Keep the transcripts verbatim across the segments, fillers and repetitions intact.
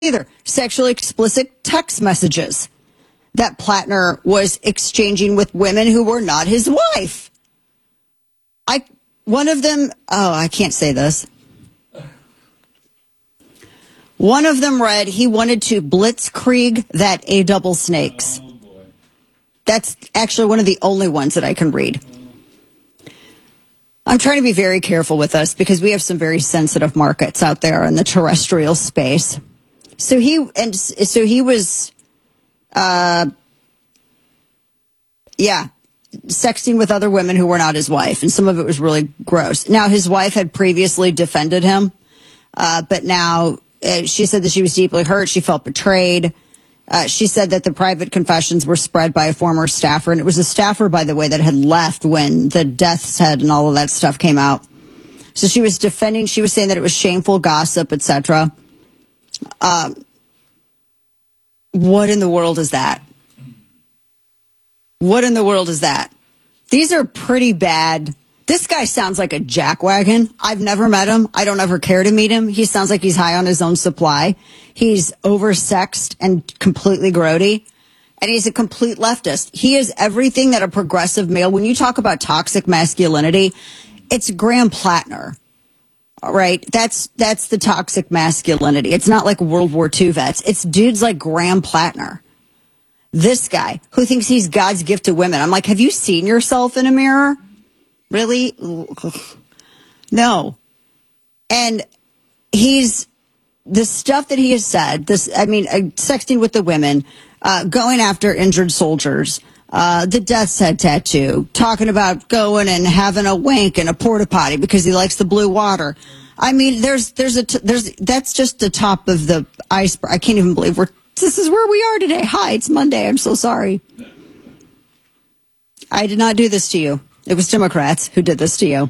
either. Sexually explicit text messages that Plattner was exchanging with women who were not his wife. I, one of them, oh, I can't say this. One of them read, he wanted to blitzkrieg that A double snakes. Oh, boy. That's actually one of the only ones that I can read. I'm trying to be very careful with us because we have some very sensitive markets out there in the terrestrial space. So he, and so he was, uh, yeah, sexting with other women who were not his wife. And some of it was really gross. Now, his wife had previously defended him, uh, but now uh, she said that she was deeply hurt. She felt betrayed. Uh, she said that the private confessions were spread by a former staffer. And it was a staffer, by the way, that had left when the death's head and all of that stuff came out. So she was defending, she was saying that it was shameful gossip, et cetera. Um, what in the world is that? What in the world is that? These are pretty bad. This guy sounds like a jackwagon. I've never met him. I don't ever care to meet him. He sounds like he's high on his own supply. He's oversexed and completely grody. And he's a complete leftist. He is everything that a progressive male, when you talk about toxic masculinity, it's Graham Plattner. All right. That's, that's the toxic masculinity. It's not like World War Two vets. It's dudes like Graham Plattner. This guy who thinks he's God's gift to women. I'm like, have you seen yourself in a mirror? Really? No. And he's, the stuff that he has said, this, I mean, uh, sexting with the women, uh, going after injured soldiers, uh, the death's head tattoo, talking about going and having a wank in a porta potty because he likes the blue water. I mean, there's, there's a, t- there's, that's just the top of the iceberg. I can't even believe we're, this is where we are today. Hi, it's Monday. I'm so sorry. I did not do this to you. It was Democrats who did this to you.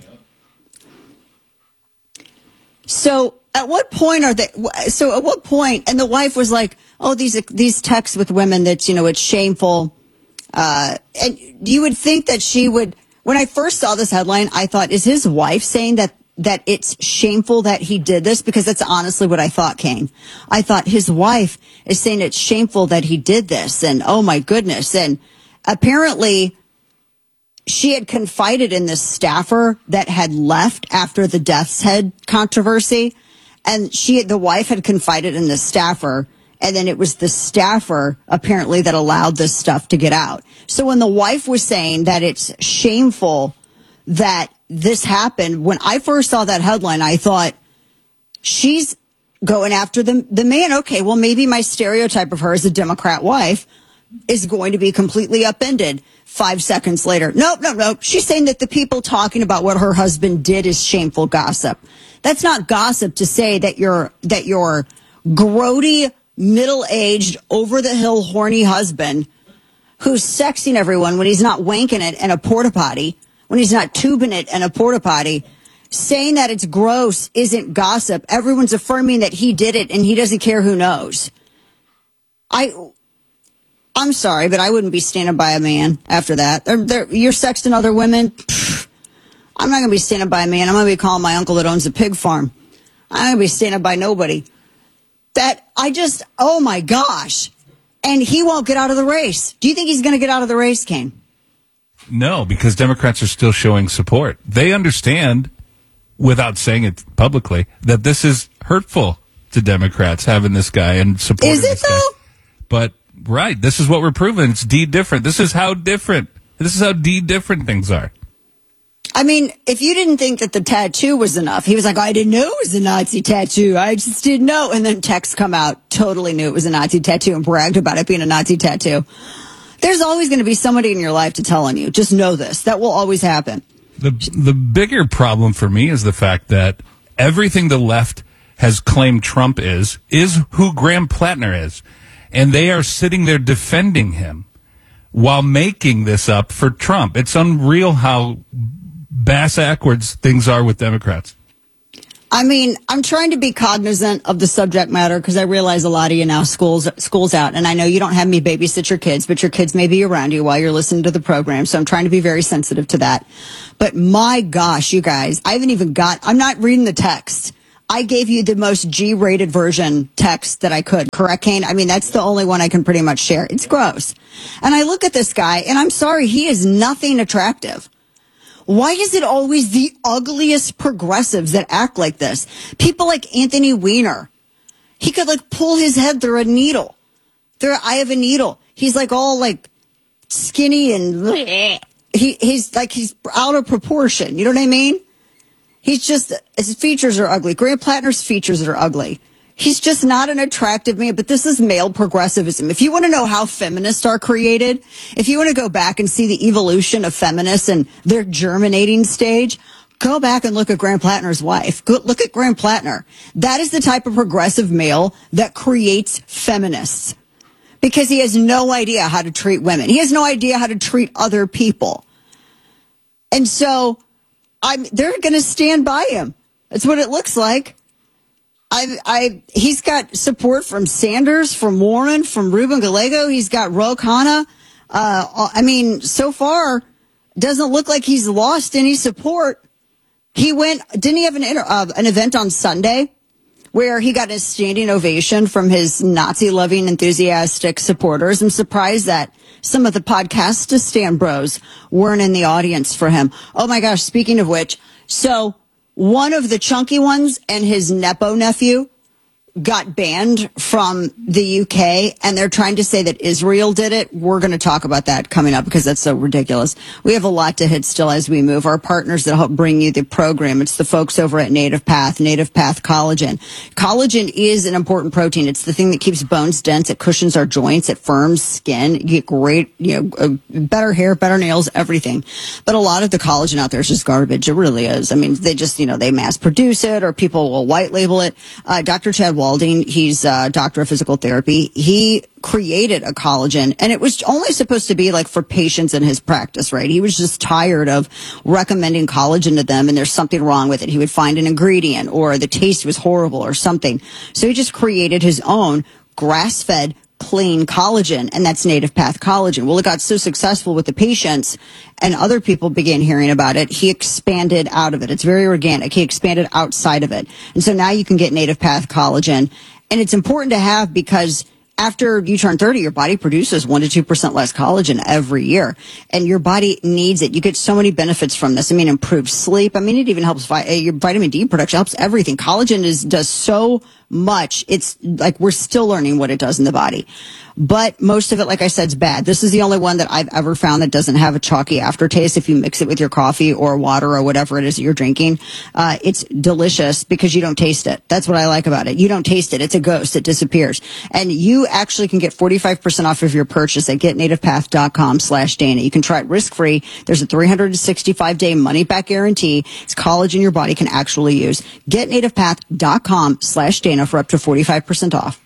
So at what point are they, so at what point, and the wife was like, oh, these, these texts with women that, you know, it's shameful. Uh, and you would think that she would, when I first saw this headline, I thought, is his wife saying that, that it's shameful that he did this? Because that's honestly what I thought, Kane. I thought his wife is saying it's shameful that he did this. And oh my goodness. And apparently she had confided in this staffer that had left after the death's head controversy. And she, the wife had confided in the staffer. And then it was the staffer, apparently, that allowed this stuff to get out. So when the wife was saying that it's shameful that this happened, when I first saw that headline, I thought, she's going after the, the man. Okay, well, maybe my stereotype of her as a Democrat wife is going to be completely upended. Five seconds later, nope, nope, nope. She's saying that the people talking about what her husband did is shameful gossip. That's not gossip to say that you're, that your grody, middle-aged, over-the-hill, horny husband who's sexing everyone when he's not wanking it in a porta potty, when he's not tubing it in a porta potty, saying that it's gross isn't gossip. Everyone's affirming that he did it and he doesn't care who knows. I, I'm sorry, but I wouldn't be standing by a man after that. They're, they're, you're sexting other women. Pfft, I'm not going to be standing by a man. I'm going to be calling my uncle that owns a pig farm. I'm not going to be standing by nobody. That I just, oh my gosh. And he won't get out of the race. Do you think he's going to get out of the race, Kane? No, because Democrats are still showing support. They understand, without saying it publicly, that this is hurtful to Democrats, having this guy and supporting Is it, this guy. though? But, right, this is what we're proving. It's D different. This is how different. This is how D different things are. I mean, if you didn't think that the tattoo was enough, he was like, I didn't know it was a Nazi tattoo. I just didn't know. And then texts come out, totally knew it was a Nazi tattoo and bragged about it being a Nazi tattoo. There's always going to be somebody in your life to tell on you. Just know this. That will always happen. The the bigger problem for me is the fact that everything the left has claimed Trump is, is who Graham Plattner is. And they are sitting there defending him while making this up for Trump. It's unreal how bass-ackwards things are with Democrats. I mean, I'm trying to be cognizant of the subject matter because I realize a lot of you now school's, school's out. And I know you don't have me babysit your kids, but your kids may be around you while you're listening to the program. So I'm trying to be very sensitive to that. But my gosh, you guys, I haven't even got, I'm not reading the text. I gave you the most G-rated version text that I could, correct, Kane? I mean, that's the only one I can pretty much share. It's gross. And I look at this guy, and I'm sorry, he is nothing attractive. Why is it always the ugliest progressives that act like this? People like Anthony Weiner. He could, like, pull his head through a needle. Through an eye of a needle. He's, like, all, like, skinny and... He, he's, like, he's out of proportion. You know what I mean? He's just, his features are ugly. Graham Plattner's features are ugly. He's just not an attractive man, but this is male progressivism. If you want to know how feminists are created, if you want to go back and see the evolution of feminists and their germinating stage, go back and look at Graham Plattner's wife. Go, look at Graham Plattner. That is the type of progressive male that creates feminists because he has no idea how to treat women. He has no idea how to treat other people. And so... I'm, they're going to stand by him. That's what it looks like. I, I, he's got support from Sanders, from Warren, from Ruben Gallego. He's got Ro Khanna. Uh, I mean, so far, doesn't look like he's lost any support. He went, didn't he have an, inter, uh, an event on Sunday where he got a standing ovation from his Nazi-loving, enthusiastic supporters? I'm surprised that some of the Podcastistan bros weren't in the audience for him. Oh my gosh, speaking of which, so one of the chunky ones and his Nepo nephew got banned from the U K, and they're trying to say that Israel did it. We're going to talk about that coming up because that's so ridiculous. We have a lot to hit still as we move. Our partners that help bring you the program, it's the folks over at Native Path, Native Path Collagen. Collagen is an important protein. It's the thing that keeps bones dense. It cushions our joints. It firms skin. You get great, you know, uh, better hair, better nails, everything. But a lot of the collagen out there is just garbage. It really is. I mean, they just, you know, they mass produce it or people will white label it. Uh, Doctor Chad Walding, he's a doctor of physical therapy. He created a collagen, and it was only supposed to be like for patients in his practice, right? He was just tired of recommending collagen to them, and there's something wrong with it. He would find an ingredient, or the taste was horrible, or something. So he just created his own grass-fed, clean collagen, and that's Native Path Collagen. Well, it got so successful with the patients, and other people began hearing about it, he expanded out of it. It's very organic. He expanded outside of it. And so now you can get Native Path Collagen. And it's important to have because after you turn thirty, your body produces one to two percent less collagen every year. And your body needs it. You get so many benefits from this. I mean, improved sleep. I mean, it even helps vi- your vitamin D production, helps everything. Collagen is does so much. It's like we're still learning what it does in the body. But most of it, like I said, is bad. This is the only one that I've ever found that doesn't have a chalky aftertaste if you mix it with your coffee or water or whatever it is that you're drinking. Uh, it's delicious because you don't taste it. That's what I like about it. You don't taste it. It's a ghost. It disappears. And you actually can get forty-five percent off of your purchase at getnativepath.com slash Dana. You can try it risk-free. There's a three hundred sixty-five day money-back guarantee. It's collagen your body can actually use. Getnativepath.com slash Dana for up to forty-five percent off.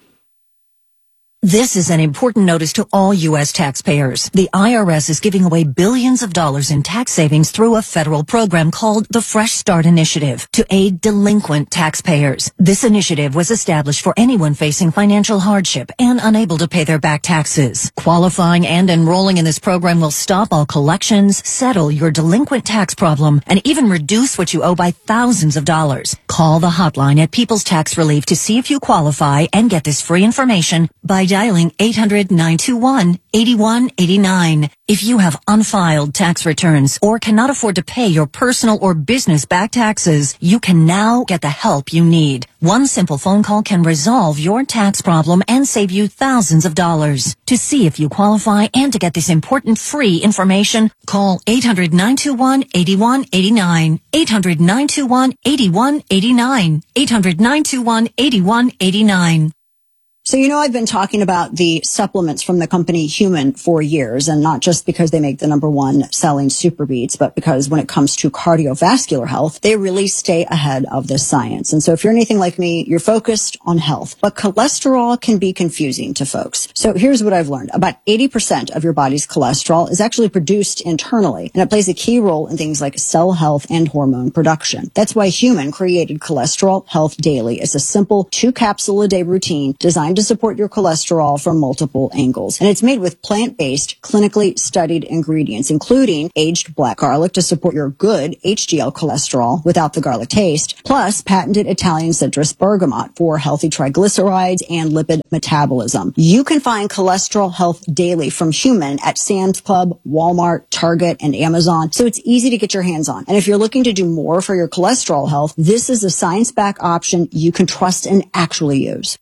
This is an important notice to all U S taxpayers. The I R S is giving away billions of dollars in tax savings through a federal program called the Fresh Start Initiative to aid delinquent taxpayers. This initiative was established for anyone facing financial hardship and unable to pay their back taxes. Qualifying and enrolling in this program will stop all collections, settle your delinquent tax problem, and even reduce what you owe by thousands of dollars. Call the hotline at People's Tax Relief to see if you qualify and get this free information by dialing eight hundred, nine two one, eight one eight nine. If you have unfiled tax returns or cannot afford to pay your personal or business back taxes, you can now get the help you need. One simple phone call can resolve your tax problem and save you thousands of dollars. To see if you qualify and to get this important free information, call eight hundred, nine two one, eight one eight nine. eight hundred, nine two one, eight one eight nine. eight hundred, nine two one, eight one eight nine. So, you know, I've been talking about the supplements from the company Human for years, and not just because they make the number one selling Super Beats, but because when it comes to cardiovascular health, they really stay ahead of the science. And so if you're anything like me, you're focused on health, but cholesterol can be confusing to folks. So here's what I've learned. About eighty percent of your body's cholesterol is actually produced internally, and it plays a key role in things like cell health and hormone production. That's why Human created Cholesterol Health Daily. It's a simple two capsule a day routine designed designed to support your cholesterol from multiple angles. And it's made with plant-based, clinically studied ingredients, including aged black garlic to support your good H D L cholesterol without the garlic taste, plus patented Italian citrus bergamot for healthy triglycerides and lipid metabolism. You can find Cholesterol Health Daily from Human at Sam's Club, Walmart, Target, and Amazon, so it's easy to get your hands on. And if you're looking to do more for your cholesterol health, this is a science-backed option you can trust and actually use.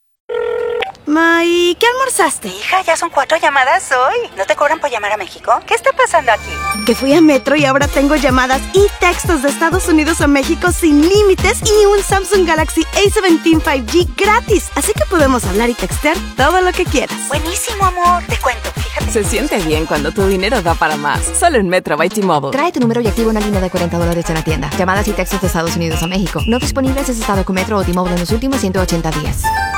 Ma, ¿y qué almorzaste? Hija, ya son cuatro llamadas hoy. ¿No te cobran por llamar a México? ¿Qué está pasando aquí? Que fui a Metro y ahora tengo llamadas y textos de Estados Unidos a México sin límites y un Samsung Galaxy A diecisiete cinco G gratis. Así que podemos hablar y textear todo lo que quieras. Buenísimo, amor. Te cuento, fíjate. Se siente bien cuando tu dinero da para más. Solo en Metro by T-Mobile. Trae tu número y activa una línea de cuarenta dólares en la tienda. Llamadas y textos de Estados Unidos a México. No disponibles en estado con Metro o T-Mobile en los últimos ciento ochenta días.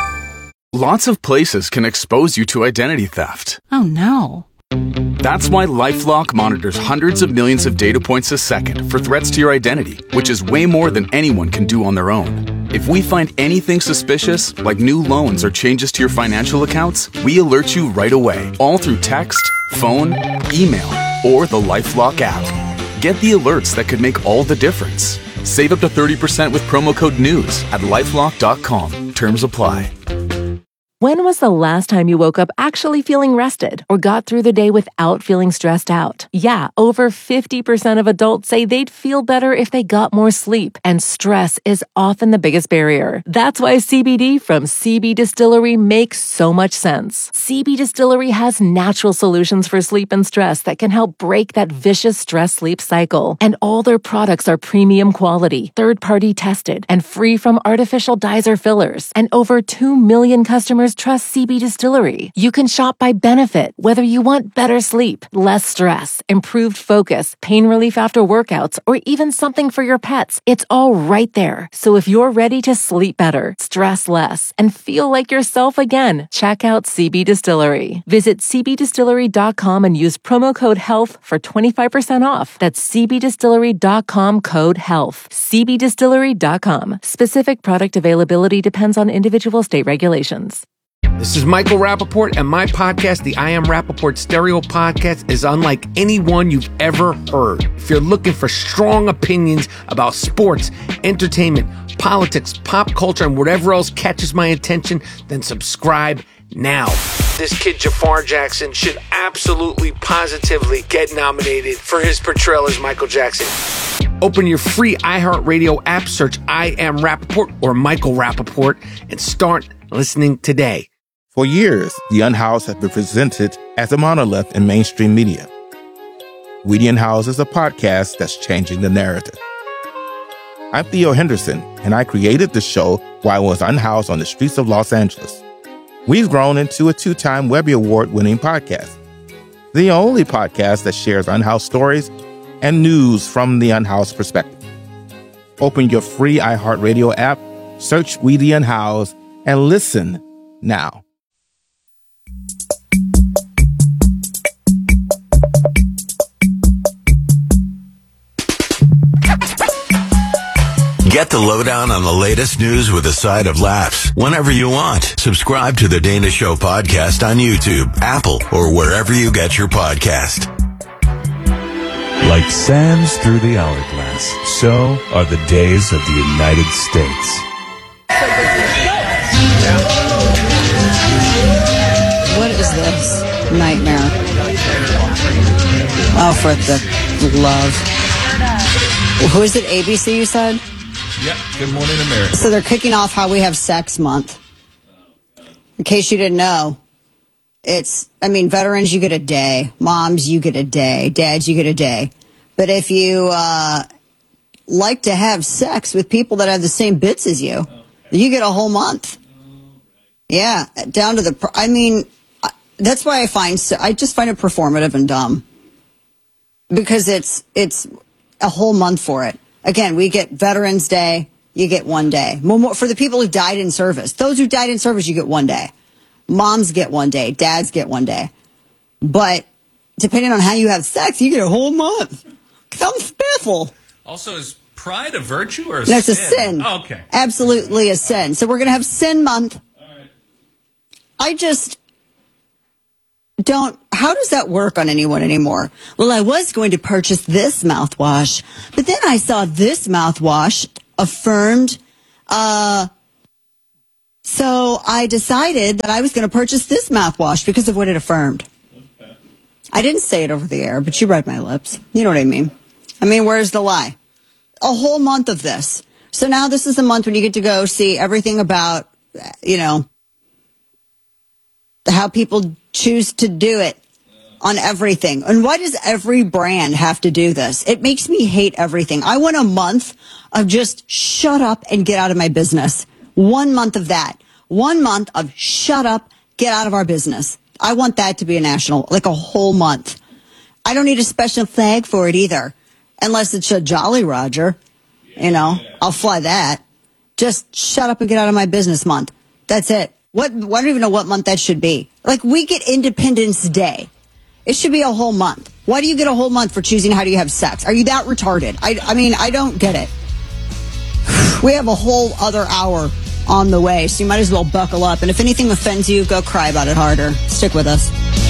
Lots of places can expose you to identity theft. Oh, no. That's why LifeLock monitors hundreds of millions of data points a second for threats to your identity, which is way more than anyone can do on their own. If we find anything suspicious, like new loans or changes to your financial accounts, we alert you right away, all through text, phone, email, or the LifeLock app. Get the alerts that could make all the difference. Save up to thirty percent with promo code NEWS at lifelock dot com. Terms apply. When was the last time you woke up actually feeling rested or got through the day without feeling stressed out? Yeah, over fifty percent of adults say they'd feel better if they got more sleep, and stress is often the biggest barrier. That's why C B D from C B Distillery makes so much sense. C B Distillery has natural solutions for sleep and stress that can help break that vicious stress-sleep cycle. And all their products are premium quality, third-party tested, and free from artificial dyes or fillers. And over two million customers trust C B Distillery. You can shop by benefit, whether you want better sleep, less stress, improved focus, pain relief after workouts, or even something for your pets. It's all right there. So if you're ready to sleep better, stress less, and feel like yourself again, check out C B Distillery. Visit c b distillery dot com and use promo code HEALTH for twenty-five percent off. That's c b distillery dot com code HEALTH. c b distillery dot com. Specific product availability depends on individual state regulations. This is Michael Rappaport, and my podcast, the I Am Rappaport Stereo Podcast, is unlike any one you've ever heard. If you're looking for strong opinions about sports, entertainment, politics, pop culture, and whatever else catches my attention, then subscribe now. This kid, Jafar Jackson, should absolutely, positively get nominated for his portrayal as Michael Jackson. Open your free iHeartRadio app, search I Am Rappaport or Michael Rappaport, and start listening today. For years, The Unhoused has been presented as a monolith in mainstream media. We The Unhoused is a podcast that's changing the narrative. I'm Theo Henderson, and I created the show while I was unhoused on the streets of Los Angeles. We've grown into a two-time Webby Award-winning podcast, the only podcast that shares unhoused stories and news from the unhoused perspective. Open your free iHeartRadio app, search We The Unhoused, and listen now. Get the lowdown on the latest news with a side of laughs whenever you want. Subscribe to the Dana Show podcast on YouTube, Apple, or wherever you get your podcast. Like sands through the hourglass, so are the days of the United States. What is this nightmare? Oh, for the love. Who is it? A B C, you said? Yeah, Good Morning America. So they're kicking off How We Have Sex Month. In case you didn't know, it's, I mean, veterans, you get a day. Moms, you get a day. Dads, you get a day. But if you uh, like to have sex with people that have the same bits as you, you get a whole month. Yeah, down to the, I mean, that's why I find, I just find it performative and dumb. Because it's, it's a whole month for it. Again, we get Veterans Day, you get one day. For the people who died in service, those who died in service, you get one day. Moms get one day, dads get one day. But depending on how you have sex, you get a whole month. I'm spiffle. Also, is pride a virtue or a That's sin? a sin. Oh, okay. Absolutely a sin. So we're going to have Sin Month. All right. I just don't, how does that work on anyone anymore? Well, I was going to purchase this mouthwash, but then I saw this mouthwash affirmed, uh, so I decided that I was going to purchase this mouthwash because of what it affirmed. Okay. I didn't say it over the air, but you read my lips. You know what I mean? I mean, where's the lie? A whole month of this. So now this is the month when you get to go see everything about, you know, how people choose to do it on everything. And why does every brand have to do this? It makes me hate everything. I want a month of just shut up and get out of my business. One month of that. One month of shut up, get out of our business. I want that to be a national, like a whole month. I don't need a special flag for it either. Unless it's a Jolly Roger. You know, I'll fly that. Just shut up and get out of my business month. That's it. What, I don't even know what month that should be. Like, we get Independence Day. It should be a whole month. Why do you get a whole month for choosing how do you have sex? Are you that retarded? I, I mean, I don't get it. We have a whole other hour on the way, so you might as well buckle up. And if anything offends you, go cry about it harder. Stick with us.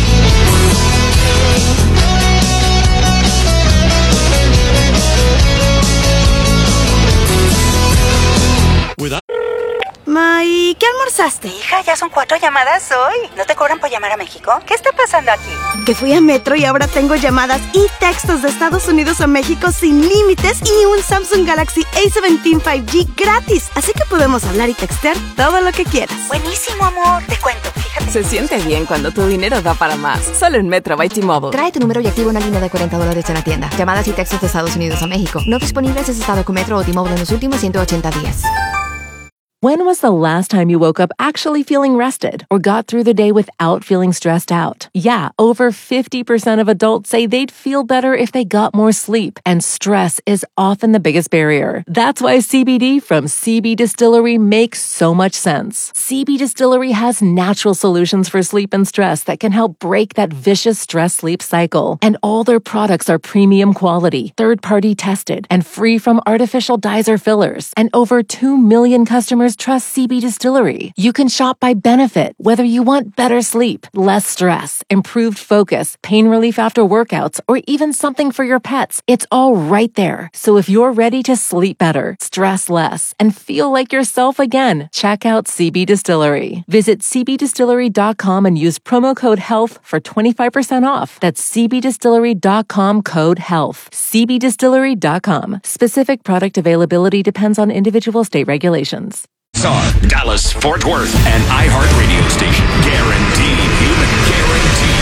May, ¿qué almorzaste? Hija, ya son cuatro llamadas hoy. ¿No te cobran por llamar a México? ¿Qué está pasando aquí? Que fui a Metro y ahora tengo llamadas y textos de Estados Unidos a México sin límites y un Samsung Galaxy A diecisiete cinco G gratis. Así que podemos hablar y textear todo lo que quieras. Buenísimo, amor. Te cuento, fíjate. Se siente bien cuando tu dinero da para más. Solo en Metro by T-Mobile. Trae tu número y activa una línea de cuarenta dólares en la tienda. Llamadas y textos de Estados Unidos a México. No disponibles en estado con Metro o T-Mobile en los últimos ciento ochenta días. When was the last time you woke up actually feeling rested or got through the day without feeling stressed out? Yeah, over fifty percent of adults say they'd feel better if they got more sleep, and stress is often the biggest barrier. That's why C B D from C B Distillery makes so much sense. C B Distillery has natural solutions for sleep and stress that can help break that vicious stress-sleep cycle. And all their products are premium quality, third-party tested, and free from artificial dyes or fillers. And over two million customers trust C B Distillery. You can shop by benefit, whether you want better sleep, less stress, improved focus, pain relief after workouts, or even something for your pets. It's all right there. So if you're ready to sleep better, stress less, and feel like yourself again, check out C B Distillery. Visit c b distillery dot com and use promo code HEALTH for twenty-five percent off. That's c b distillery dot com code HEALTH. c b distillery dot com. Specific product availability depends on individual state regulations. Dallas, Fort Worth, and iHeart Radio Station. Guaranteed human guaranteed.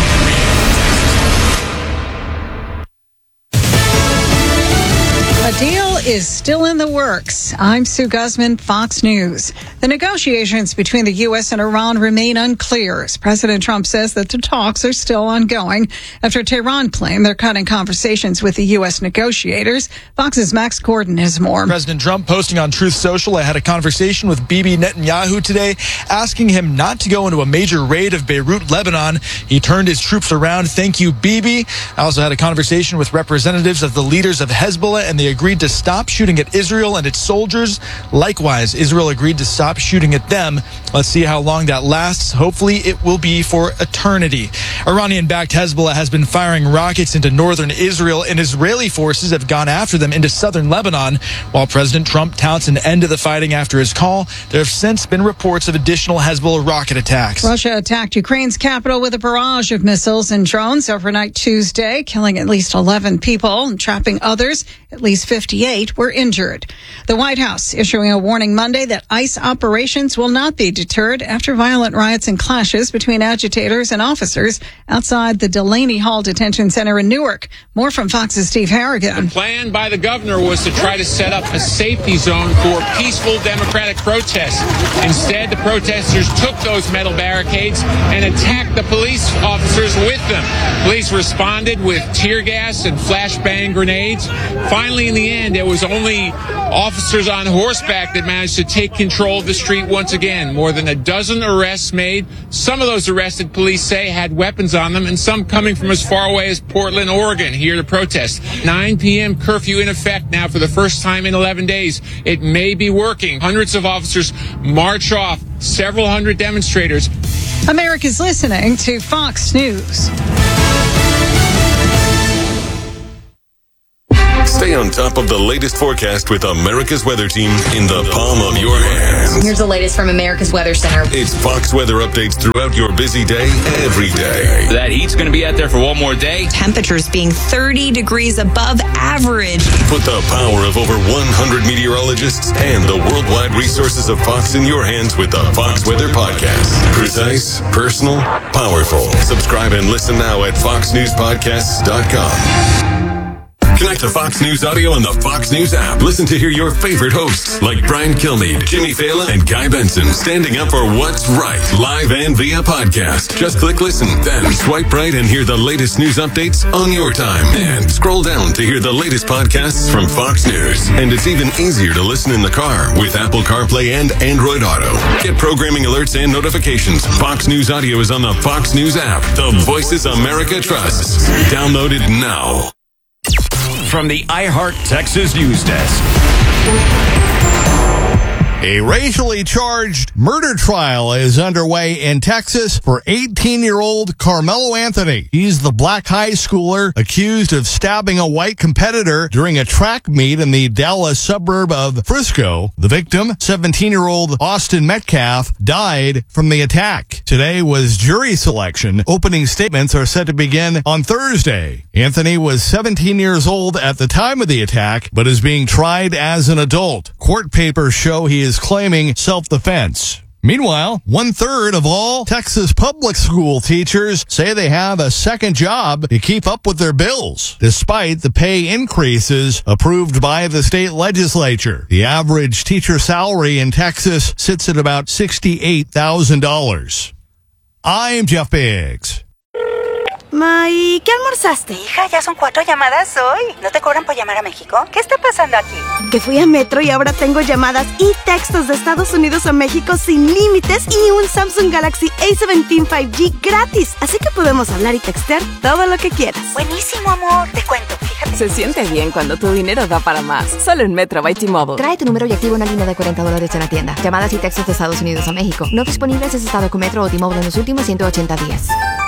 A deal is still in the works. I'm Sue Guzman, Fox News. The negotiations between the U S and Iran remain unclear as President Trump says that the talks are still ongoing after Tehran claimed they're cutting conversations with the U S negotiators. Fox's Max Gordon has more. President Trump posting on Truth Social, I had a conversation with Bibi Netanyahu today, asking him not to go into a major raid of Beirut, Lebanon. He turned his troops around. Thank you, Bibi. I also had a conversation with representatives of the leaders of Hezbollah, and they agreed to stop shooting at Israel and its soldiers. Likewise, Israel agreed to stop shooting at them. Let's see how long that lasts. Hopefully, it will be for eternity. Iranian-backed Hezbollah has been firing rockets into northern Israel, and Israeli forces have gone after them into southern Lebanon. While President Trump touts an end to the fighting after his call, there have since been reports of additional Hezbollah rocket attacks. Russia attacked Ukraine's capital with a barrage of missiles and drones overnight Tuesday, killing at least eleven people and trapping others. At least fifty-eight were injured. The White House issuing a warning Monday that ICE operations will not be deterred after violent riots and clashes between agitators and officers outside the Delaney Hall Detention Center in Newark. More from Fox's Steve Harrigan. The plan by the governor was to try to set up a safety zone for peaceful democratic protests. Instead, the protesters took those metal barricades and attacked the police officers with them. Police responded with tear gas and flashbang grenades. Finally, in the end, it was only officers on horseback that managed to take control of the street once again. More than a dozen arrests made. Some of those arrested, police say, had weapons on them, and some coming from as far away as Portland, Oregon, here to protest. nine p.m. curfew in effect now for the first time in eleven days. It may be working. Hundreds of officers march off several hundred demonstrators. America's listening to Fox News. Stay on top of the latest forecast with America's Weather Team in the palm of your hands. Here's the latest from America's Weather Center. It's Fox weather updates throughout your busy day, every day. That heat's going to be out there for one more day. Temperatures being thirty degrees above average. Put the power of over one hundred meteorologists and the worldwide resources of Fox in your hands with the Fox Weather Podcast. Precise, personal, powerful. Subscribe and listen now at fox news podcasts dot com. Connect to Fox News Audio on the Fox News app. Listen to hear your favorite hosts like Brian Kilmeade, Jimmy Fallon, and Guy Benson standing up for what's right, live and via podcast. Just click listen, then swipe right and hear the latest news updates on your time. And scroll down to hear the latest podcasts from Fox News. And it's even easier to listen in the car with Apple CarPlay and Android Auto. Get programming alerts and notifications. Fox News Audio is on the Fox News app. The voices America trusts. Download it now. From the iHeart Texas News Desk. A racially charged murder trial is underway in Texas for eighteen-year-old Carmelo Anthony. He's the black high schooler accused of stabbing a white competitor during a track meet in the Dallas suburb of Frisco. The victim, seventeen-year-old Austin Metcalf, died from the attack. Today was jury selection. Opening statements are set to begin on Thursday. Anthony was seventeen years old at the time of the attack, but is being tried as an adult. Court papers show he is claiming self-defense. Meanwhile, one-third of all Texas public school teachers say they have a second job to keep up with their bills, despite the pay increases approved by the state legislature. The average teacher salary in Texas sits at about sixty-eight thousand dollars. I'm Jeff Biggs. Ma, ¿y qué almorzaste? Hija, ya son cuatro llamadas hoy. ¿No te cobran por llamar a México? ¿Qué está pasando aquí? Que fui a Metro y ahora tengo llamadas y textos de Estados Unidos a México sin límites y un Samsung Galaxy A diecisiete cinco G gratis. Así que podemos hablar y textear todo lo que quieras. Buenísimo, amor. Te cuento, fíjate. Se siente bien cuando tu dinero da para más. Solo en Metro by T-Mobile. Trae tu número y activa una línea de cuarenta dólares en la tienda. Llamadas y textos de Estados Unidos a México. No disponibles si estado con Metro o T-Mobile en los últimos ciento ochenta días.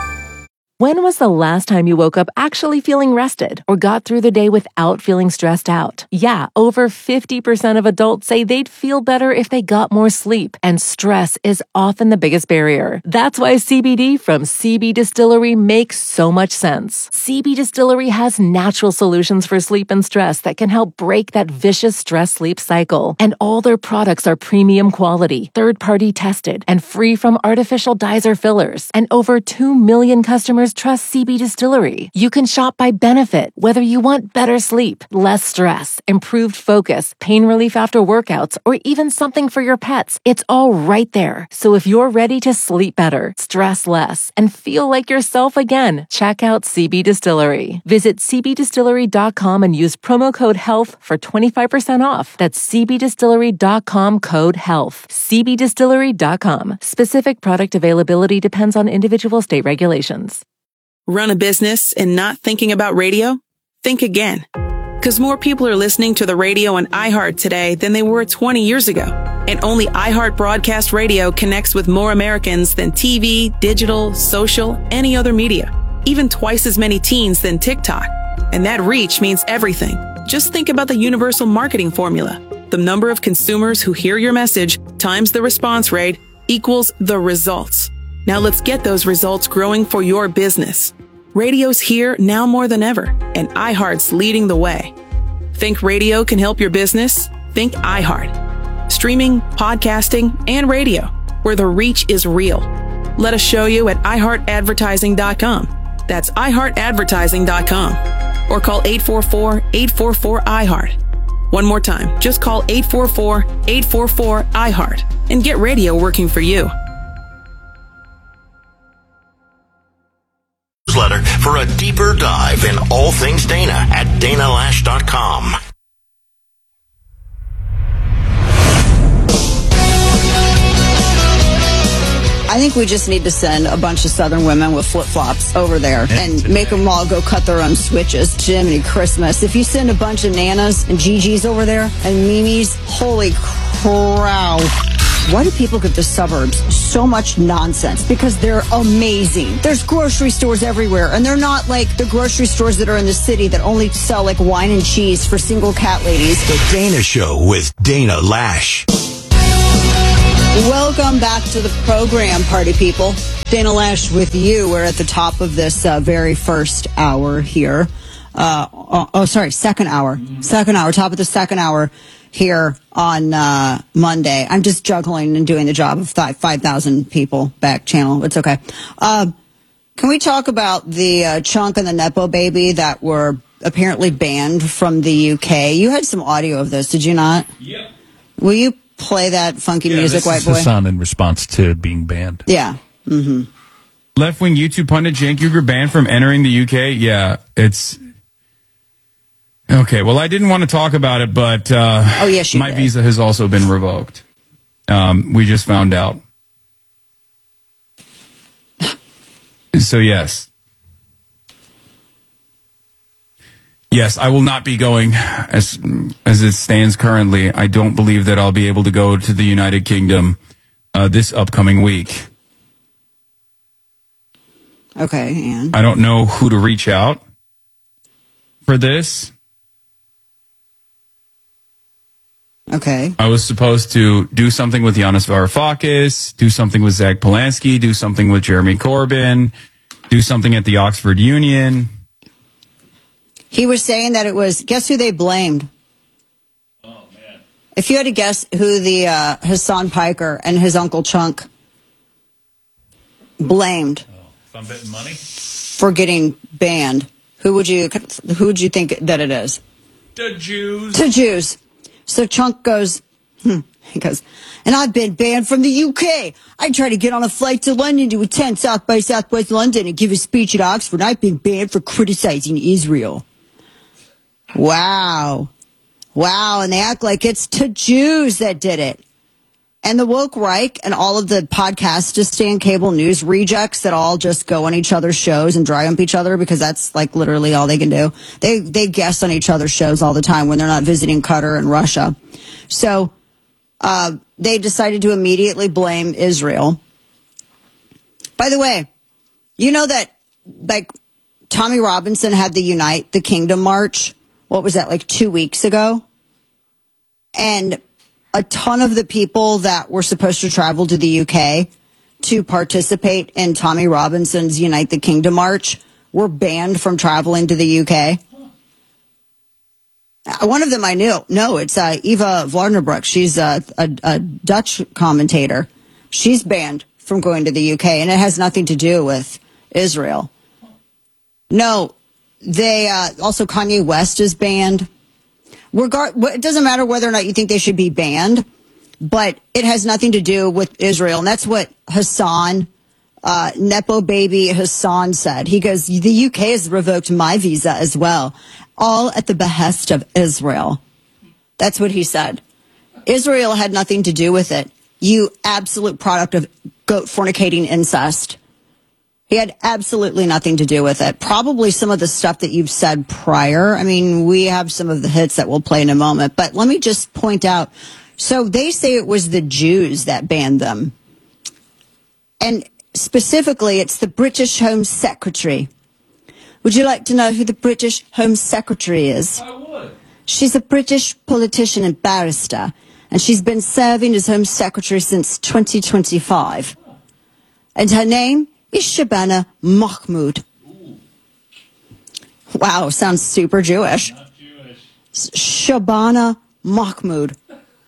When was the last time you woke up actually feeling rested or got through the day without feeling stressed out? Yeah, over fifty percent of adults say they'd feel better if they got more sleep, and stress is often the biggest barrier. That's why C B D from C B Distillery makes so much sense. C B Distillery has natural solutions for sleep and stress that can help break that vicious stress-sleep cycle. And all their products are premium quality, third-party tested, and free from artificial dyes or fillers. And over two million customers trust C B Distillery. You can shop by benefit, whether you want better sleep, less stress, improved focus, pain relief after workouts, or even something for your pets. It's all right there. So if you're ready to sleep better, stress less, and feel like yourself again, check out C B Distillery. Visit c b distillery dot com and use promo code HEALTH for twenty-five percent off. That's c b distillery dot com code HEALTH. c b distillery dot com. Specific product availability depends on individual state regulations. Run a business and not thinking about radio? Think again. Because more people are listening to the radio on iHeart today than they were twenty years ago. And only iHeart Broadcast Radio connects with more Americans than T V, digital, social, any other media. Even twice as many teens than TikTok. And that reach means everything. Just think about the universal marketing formula. The number of consumers who hear your message times the response rate equals the results. Now let's get those results growing for your business. Radio's here now more than ever, and iHeart's leading the way. Think radio can help your business? Think iHeart. Streaming, podcasting, and radio, where the reach is real. Let us show you at i heart advertising dot com. That's i heart advertising dot com. Or call eight four four, eight four four, I heart. One more time, just call eight four four, eight four four, I heart and get radio working for you. Newsletter for a deeper dive in all things Dana at dana lash dot com. I think we just need to send a bunch of Southern women with flip-flops over there and make them all go cut their own switches. Jiminy Christmas. If you send a bunch of Nanas and Gigi's over there and Mimi's, holy crow. Why do people give the suburbs so much nonsense? Because they're amazing. There's grocery stores everywhere, and they're not like the grocery stores that are in the city that only sell like wine and cheese for single cat ladies. The Dana Show with Dana Lash. Welcome back to the program, party people. Dana Lash with you. We're at the top of this uh, very first hour here. Uh, oh, oh, sorry, second hour. Second hour, top of the second hour here on uh, Monday. I'm just juggling and doing the job of th- five thousand people back channel. It's okay. Uh, can we talk about the uh, Chunk and the Nepo baby that were apparently banned from the U K? You had some audio of this, did you not? Yep. Will you play that funky Yeah, music, this white is boy? Hassan in response to being banned. Yeah. Mm-hmm. Left-wing YouTube pundit Cenk Uygur banned from entering the U K? Yeah, it's... Okay, well, I didn't want to talk about it, but uh, oh, yes, you my did. visa has also been revoked. Um, we just found out. So, yes. Yes, I will not be going as as it stands currently. I don't believe that I'll be able to go to the United Kingdom uh, this upcoming week. Okay, and? I don't know who to reach out for this. Okay. I was supposed to do something with Yanis Varoufakis, do something with Zach Polanski, do something with Jeremy Corbyn, do something at the Oxford Union. He was saying that it was, guess who they blamed? Oh, man. If you had to guess who the uh, Hassan Piker and his Uncle Chunk blamed If I'm betting money? for getting banned, who would you who would you think that it is? The Jews. The Jews. So Chunk goes, hmm, he goes, and I've been banned from the U K. I tried to get on a flight to London to attend South by Southwest London and give a speech at Oxford. I've been banned for criticizing Israel. Wow. Wow. And they act like it's to Jews that did it. And the woke Reich and all of the Podcastistan cable news rejects that all just go on each other's shows and dry hump each other because that's like literally all they can do. They they guest on each other's shows all the time when they're not visiting Qatar and Russia. So uh, they decided to immediately blame Israel. By the way, you know that like Tommy Robinson had the Unite the Kingdom March. What was that, like two weeks ago? And a ton of the people that were supposed to travel to the U K to participate in Tommy Robinson's Unite the Kingdom March were banned from traveling to the U K. One of them I knew. No, it's uh, Eva Vardenbroek. She's a, a, a Dutch commentator. She's banned from going to the U K, and it has nothing to do with Israel. No, they uh, also Kanye West is banned. Regard, it doesn't matter whether or not you think they should be banned, but it has nothing to do with Israel. And that's what Hassan, uh, Nepo baby Hassan said. He goes, the U K has revoked my visa as well, all at the behest of Israel. That's what he said. Israel had nothing to do with it. You absolute product of goat fornicating incest. He had absolutely nothing to do with it. Probably some of the stuff that you've said prior. I mean, we have some of the hits that we'll play in a moment. But let me just point out. So they say it was the Jews that banned them. And specifically, it's the British Home Secretary. Would you like to know who the British Home Secretary is? I would. She's a British politician and barrister. And she's been serving as Home Secretary since twenty twenty-five. And her name is Shabana Mahmoud. Ooh. Wow, sounds super Jewish. Not Jewish. Shabana Mahmoud.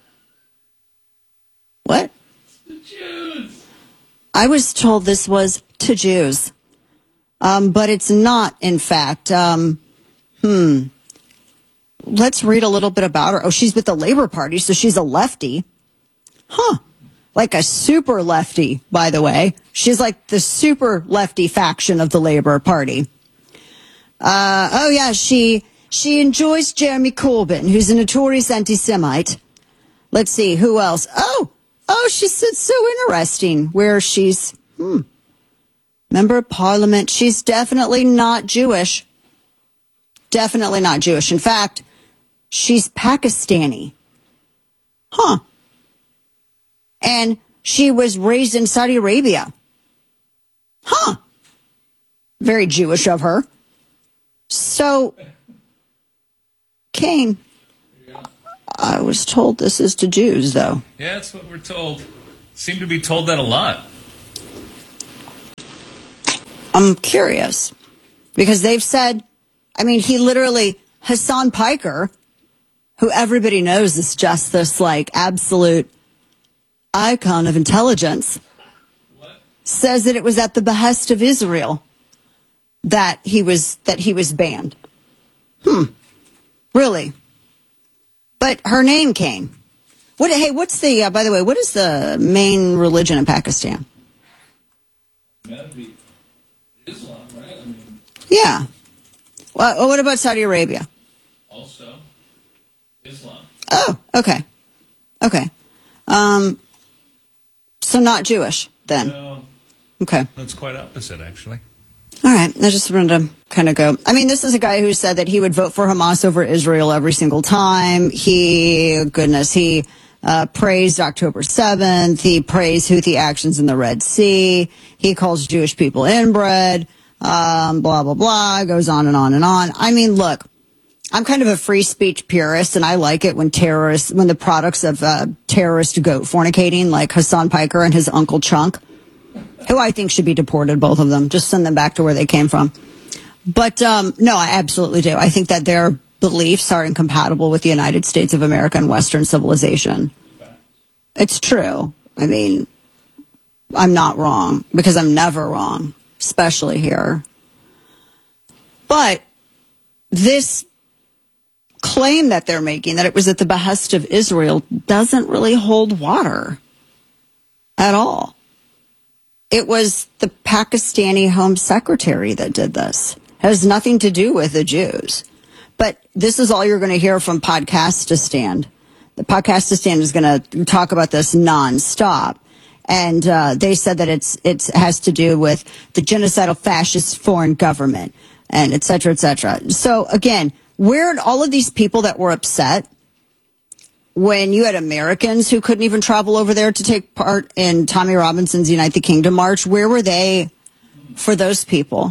What? The Jews. I was told this was to Jews. Um, but it's not, in fact. Um, hmm. Let's read a little bit about her. Oh, she's with the Labor Party, so she's a lefty. Huh. Like a super lefty, by the way. She's like the super lefty faction of the Labor Party. Uh, oh, yeah, she she enjoys Jeremy Corbyn, who's a notorious anti-Semite. Let's see, who else? Oh, oh, she's so interesting, where she's, hmm, member of Parliament. She's definitely not Jewish. Definitely not Jewish. In fact, she's Pakistani. Huh. And she was raised in Saudi Arabia. Huh. Very Jewish of her. So, Kane, I was told this is to Jews, though. Yeah, that's what we're told. Seem to be told that a lot. I'm curious. Because they've said, I mean, he literally, Hassan Piker, who everybody knows is just this, like, absolute icon of intelligence, what? says that it was at the behest of Israel that he was that he was banned. Hmm. Really? But her name came. What? Hey, what's the? Uh, by the way, what is the main religion in Pakistan? That'd be Islam, right? I mean, yeah. Well, what about Saudi Arabia? Also, Islam. Oh, okay, okay. Um, so not Jewish then. No. Okay. That's quite opposite, actually. All right. I just wanted to kind of go. I mean, this is a guy who said that he would vote for Hamas over Israel every single time. He, goodness, he uh, praised October seventh. He praised Houthi actions in the Red Sea. He calls Jewish people inbred, um, blah, blah, blah, goes on and on and on. I mean, look, I'm kind of a free speech purist, and I like it when terrorists, when the products of uh, terrorist goat fornicating, like Hassan Piker and his uncle Chunk, who I think should be deported, both of them. Just send them back to where they came from. But, um, no, I absolutely do. I think that their beliefs are incompatible with the United States of America and Western civilization. It's true. I mean, I'm not wrong, because I'm never wrong, especially here. But this claim that they're making, that it was at the behest of Israel, doesn't really hold water at all. It was the Pakistani Home Secretary that did this. It has nothing to do with the Jews. But this is all you're going to hear from Podcastistan. The Podcastistan is going to talk about this nonstop. And uh, they said that it's it has to do with the genocidal fascist foreign government, and et cetera, et cetera. So, again, where are all of these people that were upset when you had Americans who couldn't even travel over there to take part in Tommy Robinson's Unite the Kingdom March? Where were they for those people?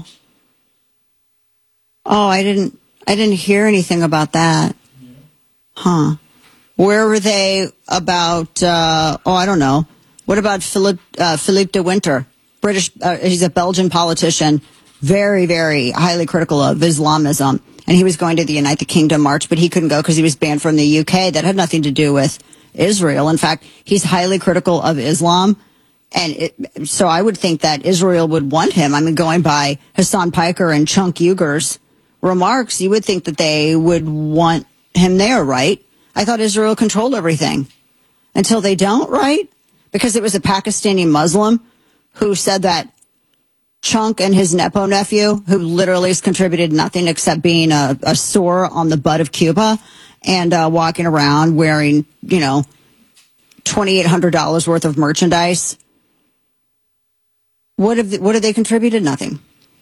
Oh, I didn't, I didn't hear anything about that. Huh. Where were they about, uh, oh, I don't know. What about Philip, uh, Philippe de Winter? British, uh, he's a Belgian politician, very, very highly critical of Islamism. And he was going to the Unite the Kingdom March, but he couldn't go because he was banned from the U K. That had nothing to do with Israel. In fact, he's highly critical of Islam. And it, so I would think that Israel would want him. I mean, going by Hassan Piker and Chunk Uyghur's remarks, you would think that they would want him there, right? I thought Israel controlled everything. Until they don't, right? Because it was a Pakistani Muslim who said that Chunk and his Nepo nephew, who literally has contributed nothing except being a, a sore on the butt of Cuba and uh, walking around wearing, you know, twenty-eight hundred dollars worth of merchandise. What have they, what have they contributed? Nothing.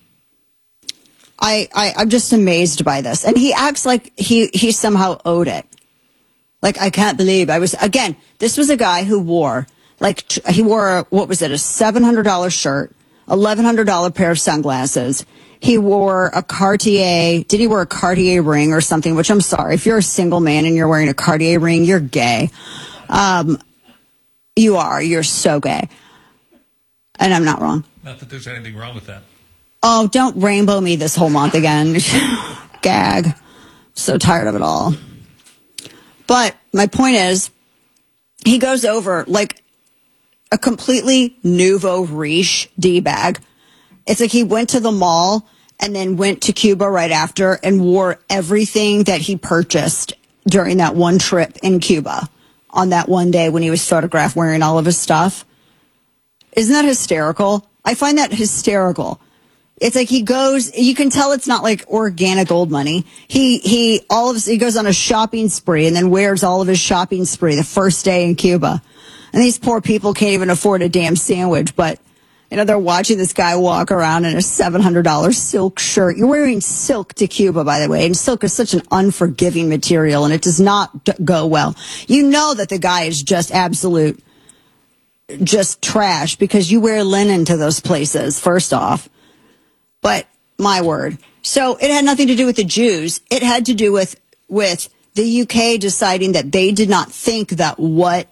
I, I I'm just amazed by this, and he acts like he he somehow owed it. Like, I can't believe I was again. This was a guy who wore like he wore what was it a seven hundred dollar shirt. eleven hundred dollars pair of sunglasses. He wore a Cartier. Did he wear a Cartier ring or something? Which I'm sorry. If you're a single man and you're wearing a Cartier ring, you're gay. Um, you are. You're so gay. And I'm not wrong. Not that there's anything wrong with that. Oh, don't rainbow me this whole month again. Gag. So tired of it all. But my point is, he goes over like a completely nouveau riche D-bag. It's like he went to the mall and then went to Cuba right after and wore everything that he purchased during that one trip in Cuba on that one day when he was photographed wearing all of his stuff. Isn't that hysterical? I find that hysterical. It's like he goes, you can tell it's not like organic old money. He, he, all of his, he goes on a shopping spree and then wears all of his shopping spree the first day in Cuba. And these poor people can't even afford a damn sandwich, but, you know, they're watching this guy walk around in a seven hundred dollars silk shirt. You're wearing silk to Cuba, by the way, and silk is such an unforgiving material, and it does not d- go well. You know that the guy is just absolute just trash because you wear linen to those places, first off. But my word. So it had nothing to do with the Jews. It had to do with, with the U K deciding that they did not think that what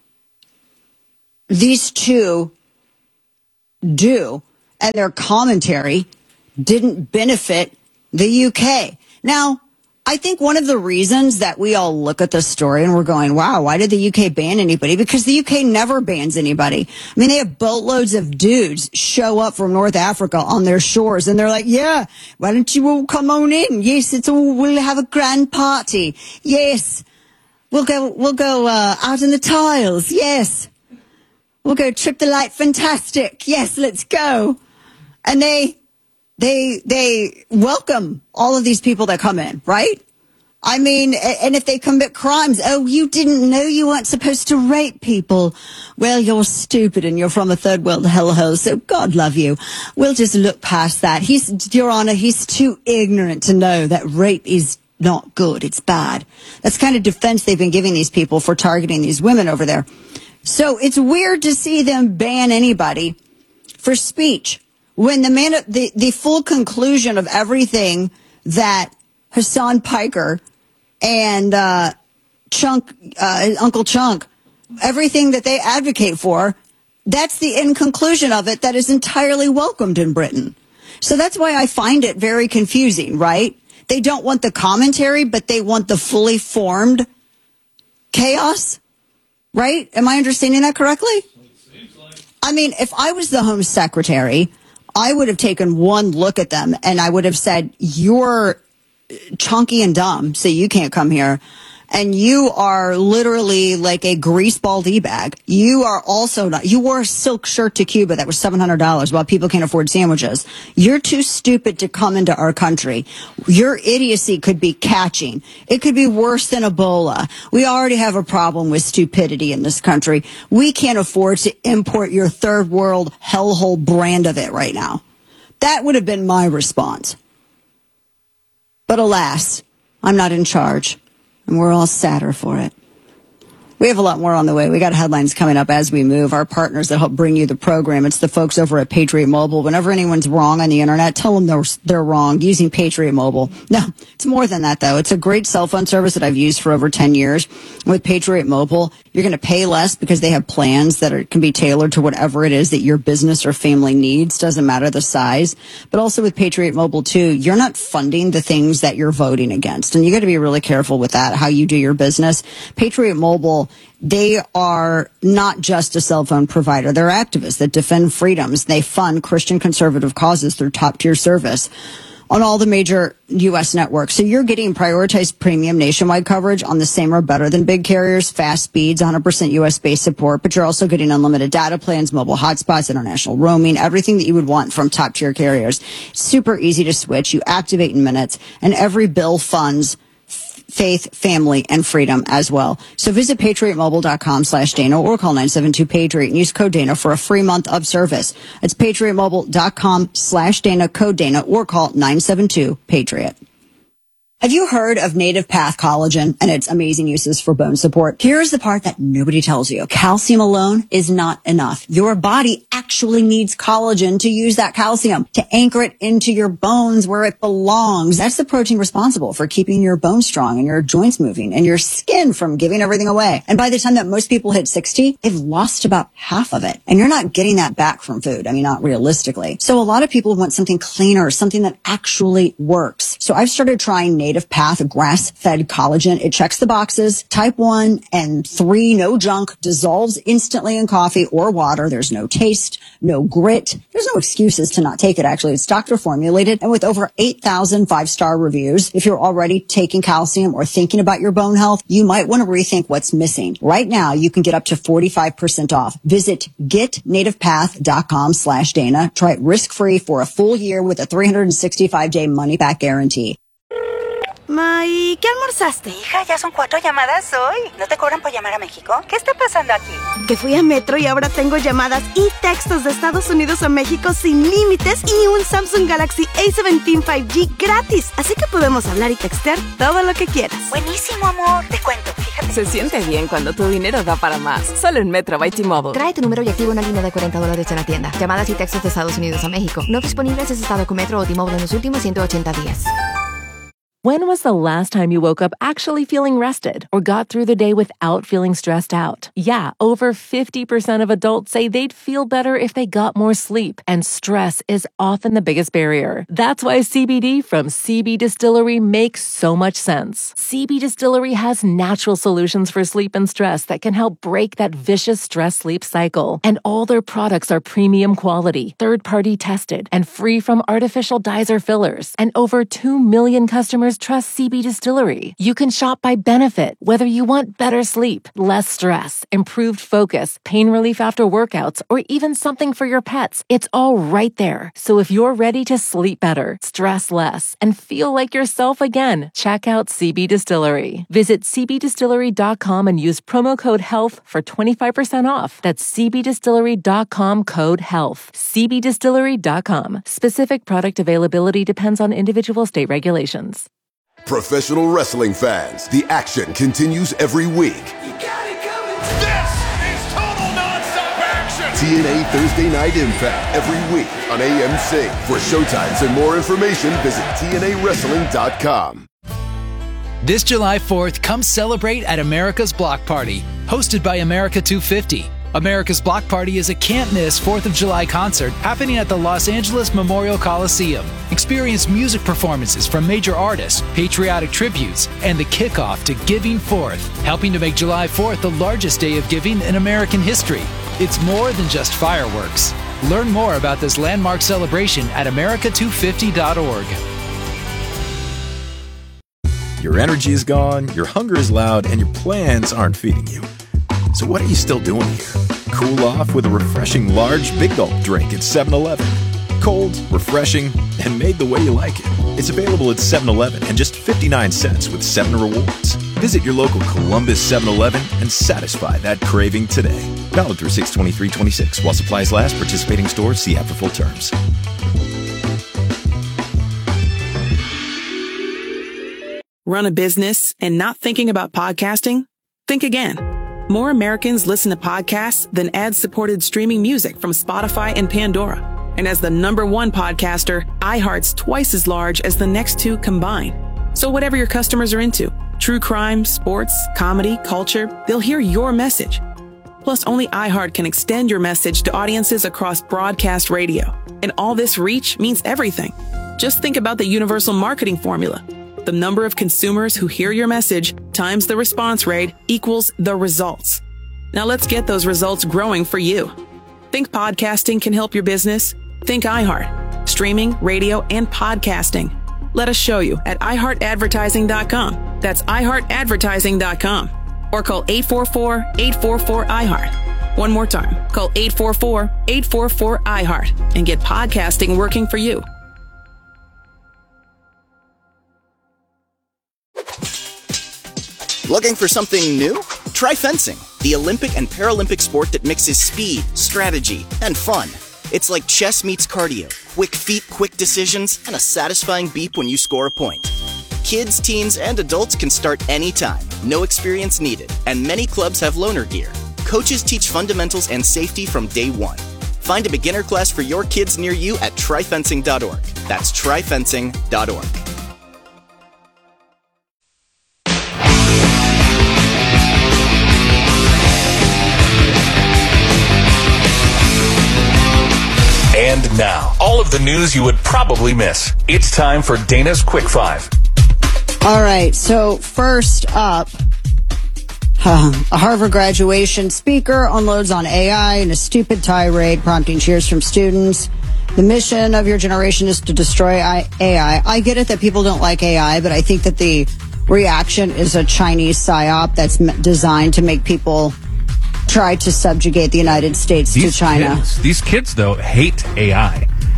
these two do and their commentary didn't benefit the U K. Now, I think one of the reasons that we all look at this story and we're going, wow, why did the U K ban anybody? Because the U K never bans anybody. I mean, they have boatloads of dudes show up from North Africa on their shores and they're like, yeah, why don't you all come on in? Yes, it's all, we'll have a grand party. Yes, we'll go, we'll go, uh, out in the tiles. Yes, we'll go trip the light. Fantastic. Yes, let's go. And they, They they welcome all of these people that come in, right? I mean, and if they commit crimes, oh, you didn't know you weren't supposed to rape people. Well, you're stupid and you're from a third world hellhole, so God love you. We'll just look past that. He's, Your Honor, he's too ignorant to know that rape is not good. It's bad. That's kind of defense they've been giving these people for targeting these women over there. So it's weird to see them ban anybody for speech. When the man, the, the full conclusion of everything that Hassan Piker and uh, Chunk, uh, Uncle Chunk, everything that they advocate for, that's the end conclusion of it that is entirely welcomed in Britain. So that's why I find it very confusing, right? They don't want the commentary, but they want the fully formed chaos, right? Am I understanding that correctly? I mean, if I was the Home Secretary, I would have taken one look at them and I would have said, you're chunky and dumb, so you can't come here. And you are literally like a greaseball D-bag. You are also not, you wore a silk shirt to Cuba that was seven hundred dollars while people can't afford sandwiches. You're too stupid to come into our country. Your idiocy could be catching. It could be worse than Ebola. We already have a problem with stupidity in this country. We can't afford to import your third world hellhole brand of it right now. That would have been my response. But alas, I'm not in charge. And we're all sadder for it. We have a lot more on the way. We got headlines coming up as we move. Our partners that help bring you the program, it's the folks over at Patriot Mobile. Whenever anyone's wrong on the internet, tell them they're, they're wrong using Patriot Mobile. No, it's more than that, though. It's a great cell phone service that I've used for over ten years. With Patriot Mobile, you're going to pay less because they have plans that are, can be tailored to whatever it is that your business or family needs. Doesn't matter the size. But also with Patriot Mobile, too, you're not funding the things that you're voting against. And you got to be really careful with that, how you do your business. Patriot Mobile, they are not just a cell phone provider. They're activists that defend freedoms. They fund Christian conservative causes through top-tier service on all the major U S networks. So you're getting prioritized premium nationwide coverage on the same or better than big carriers, fast speeds, one hundred percent U S-based support, but you're also getting unlimited data plans, mobile hotspots, international roaming, everything that you would want from top-tier carriers. Super easy to switch. You activate in minutes, and every bill funds faith, family, and freedom as well. So visit patriotmobile.com slash Dana or call nine seven two Patriot and use code Dana for a free month of service. It's patriotmobile.com slash Dana, code Dana, or call nine seven two Patriot. Have you heard of Native Path Collagen and its amazing uses for bone support? Here's the part that nobody tells you. Calcium alone is not enough. Your body actually needs collagen to use that calcium, to anchor it into your bones where it belongs. That's the protein responsible for keeping your bones strong and your joints moving and your skin from giving everything away. And by the time that most people hit sixty, they've lost about half of it. And you're not getting that back from food. I mean, not realistically. So a lot of people want something cleaner, something that actually works. So I've started trying Native Path grass-fed collagen. It checks the boxes. Type one and three, no junk, dissolves instantly in coffee or water. There's no taste, no grit. There's no excuses to not take it, actually. It's doctor formulated and with over eight thousand five-star reviews. If you're already taking calcium or thinking about your bone health, you might want to rethink what's missing. Right now, you can get up to forty-five percent off. Visit getnativepath.com slash Dana. Try it risk-free for a full year with a three hundred sixty-five day money-back guarantee. Ma, ¿y qué almorzaste? Hija, ya son cuatro llamadas hoy. ¿No te cobran por llamar a México? ¿Qué está pasando aquí? Que fui a Metro y ahora tengo llamadas y textos de Estados Unidos a México sin límites y un Samsung Galaxy A diecisiete cinco G gratis. Así que podemos hablar y textear todo lo que quieras. Buenísimo, amor. Te cuento. Fíjate Se siente bien cuando tu dinero da para más. Solo en Metro by T-Mobile. Trae tu número y activa una línea de cuarenta dólares en la tienda. Llamadas y textos de Estados Unidos a México. No disponibles en estado con Metro o T-Mobile en los últimos ciento ochenta días. When was the last time you woke up actually feeling rested or got through the day without feeling stressed out? Yeah, over fifty percent of adults say they'd feel better if they got more sleep, and stress is often the biggest barrier. That's why C B D from C B Distillery makes so much sense. C B Distillery has natural solutions for sleep and stress that can help break that vicious stress-sleep cycle. And all their products are premium quality, third-party tested, and free from artificial dyes or fillers. And over two million customers trust C B Distillery. You can shop by benefit, whether you want better sleep, less stress, improved focus, pain relief after workouts, or even something for your pets. It's all right there. So if you're ready to sleep better, stress less, and feel like yourself again, check out C B Distillery. Visit c b distillery dot com and use promo code HEALTH for twenty-five percent off. That's c b distillery dot com code HEALTH. c b distillery dot com. Specific product availability depends on individual state regulations. Professional wrestling fans, the action continues every week. You got it coming. This is total nonstop action. T N A Thursday Night Impact every week on A M C. For showtimes and more information, visit T N A wrestling dot com. This July fourth, come celebrate at America's Block Party, hosted by America two fifty. America's Block Party is a can't-miss fourth of July concert happening at the Los Angeles Memorial Coliseum. Experience music performances from major artists, patriotic tributes, and the kickoff to Giving Fourth, helping to make July fourth the largest day of giving in American history. It's more than just fireworks. Learn more about this landmark celebration at america two fifty dot org. Your energy is gone, your hunger is loud, and your plans aren't feeding you. So what are you still doing here? Cool off with a refreshing large Big Gulp drink at seven eleven. Cold, refreshing, and made the way you like it. It's available at seven eleven and just fifty-nine cents with seven rewards. Visit your local Columbus seven eleven and satisfy that craving today. Valid through six twenty-three twenty-six. While supplies last, participating stores, see app for full terms. Run a business and not thinking about podcasting? Think again. More Americans listen to podcasts than ad-supported streaming music from Spotify and Pandora. And as the number one podcaster, iHeart's twice as large as the next two combined. So whatever your customers are into, true crime, sports, comedy, culture, they'll hear your message. Plus, only iHeart can extend your message to audiences across broadcast radio. And all this reach means everything. Just think about the universal marketing formula. The number of consumers who hear your message times the response rate equals the results. Now let's get those results growing for you. Think podcasting can help your business? Think iHeart. Streaming, radio, and podcasting. Let us show you at i heart advertising dot com. That's i heart advertising dot com. Or call eight four four, eight four four, I heart. One more time. Call eight four four, eight four four, I heart and get podcasting working for you. Looking for something new? Try fencing, the Olympic and Paralympic sport that mixes speed, strategy, and fun. It's like chess meets cardio, quick feet, quick decisions, and a satisfying beep when you score a point. Kids, teens, and adults can start anytime, no experience needed, and many clubs have loaner gear. Coaches teach fundamentals and safety from day one. Find a beginner class for your kids near you at try fencing dot org. That's try fencing dot org. And now, all of the news you would probably miss. It's time for Dana's Quick Five. All right, so first up, uh, a Harvard graduation speaker unloads on A I in a stupid tirade, prompting cheers from students. The mission of your generation is to destroy A I. I get it that people don't like A I, but I think that the reaction is a Chinese psyop that's designed to make people try to subjugate the United States these to China. Kids, these kids, though, hate A I.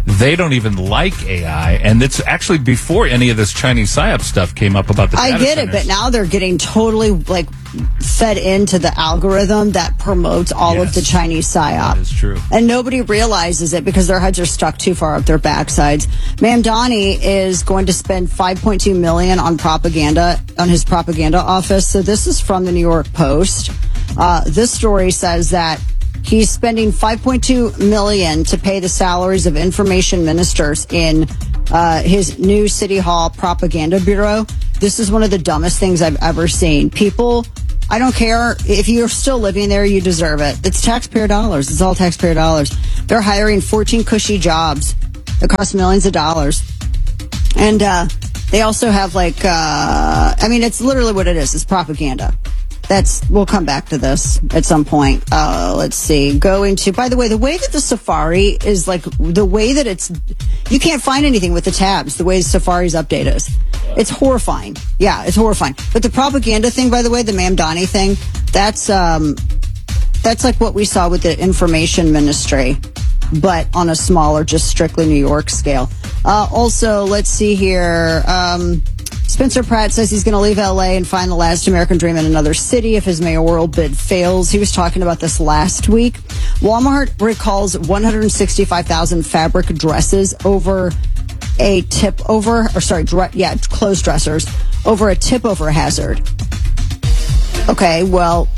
they don't even like A I, and it's actually before any of this Chinese PSYOP stuff came up about the I data get centers. it, but now they're getting totally like fed into the algorithm that promotes all Yes. of the Chinese PSYOP. That is true. And nobody realizes it because their heads are stuck too far up their backsides. Mamdani is going to spend five point two million dollars on propaganda, on his propaganda office. So this is from the New York Post. Uh, this story says that he's spending five point two million dollars to pay the salaries of information ministers in uh, his new City Hall propaganda bureau. This is one of the dumbest things I've ever seen. People, I don't care if you're still living there, you deserve it. It's taxpayer dollars. It's all taxpayer dollars. They're hiring fourteen cushy jobs that cost millions of dollars. And uh, they also have like, uh, I mean, it's literally what it is. It's propaganda. That's, we'll come back to this at some point. Uh, let's see. Going to, by the way, the way that the Safari is like, the way that it's, you can't find anything with the tabs, the way Safari's update is. It's horrifying. Yeah, it's horrifying. But the propaganda thing, by the way, the Mamdani thing, that's, um, that's like what we saw with the information ministry, but on a smaller, just strictly New York scale. Uh, also, let's see here. Um, Spencer Pratt says he's going to leave L A and find the last American dream in another city if his mayoral bid fails. He was talking about this last week. Walmart recalls one hundred sixty-five thousand fabric dresses over a tip over, or sorry, dre- yeah, clothes dressers over a tip over hazard. Okay, well,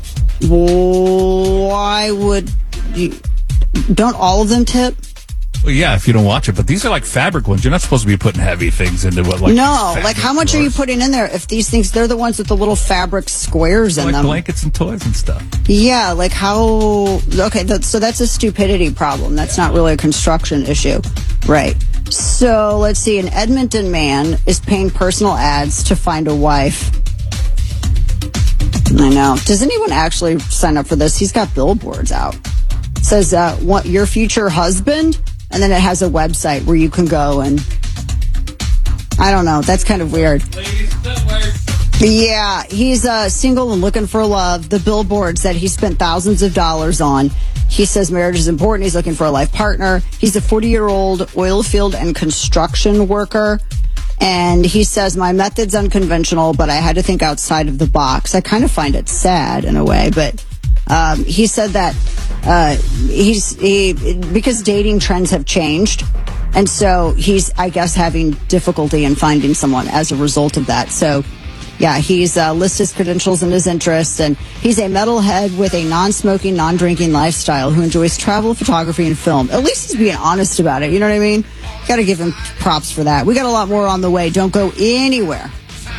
why would you, don't all of them tip? Well, yeah, if you don't watch it, but these are like fabric ones. You're not supposed to be putting heavy things into what, like no, fabric like how much are you drawers. putting in there? If these things, they're the ones with the little fabric squares in like them. blankets and toys and stuff. Yeah, like how, okay, that, so that's a stupidity problem. That's not really a construction issue. Right. So let's see, an Edmonton man is paying personal ads to find a wife. I know. Does anyone actually sign up for this? He's got billboards out. It says, uh, what, your future husband? And then it has a website where you can go and, I don't know, that's kind of weird. Yeah, he's uh, single and looking for love. The billboards that he spent thousands of dollars on. He says marriage is important. He's looking for a life partner. He's a forty-year-old oil field and construction worker. And he says, my method's unconventional, but I had to think outside of the box. I kind of find it sad in a way, but um, he said that uh, he's he because dating trends have changed. And so he's, I guess, having difficulty in finding someone as a result of that. So, yeah, he's uh, listed his credentials and his interests, and he's a metalhead with a non-smoking, non-drinking lifestyle who enjoys travel, photography, and film. At least he's being honest about it. You know what I mean? Got to give him props for that. We got a lot more on the way. Don't go anywhere.